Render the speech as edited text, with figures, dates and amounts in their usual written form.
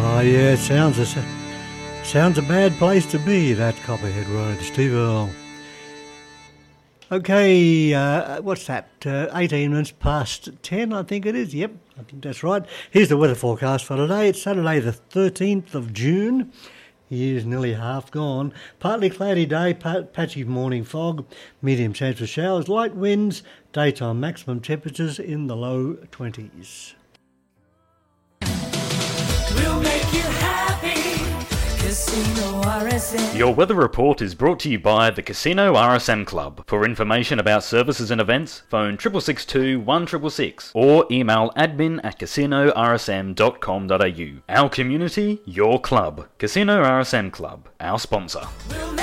Oh yeah, sounds a bad place to be, that Copperhead Road, Steve Earle. Okay, what's that? 18 minutes past 10, I think it is. Yep, I think that's right. Here's the weather forecast for today. It's Saturday the 13th of June. Year's nearly half gone. Partly cloudy day, patchy morning fog, medium chance for showers, light winds, daytime maximum temperatures in the low 20s. We'll make you happy. Casino RSM. Your weather report is brought to you by the Casino RSM Club. For information about services and events, phone 6662 1666 or email admin@casinorsm.com.au. Our community, your club. Casino RSM Club, our sponsor. We'll